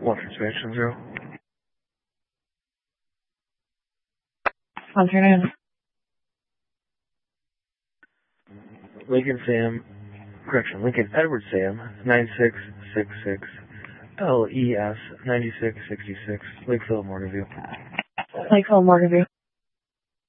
One expansion 0. On turn in. Lincoln Edward Sam, 9666, LES 9666, Lakeville, Morganview. Lakeville, Morganview.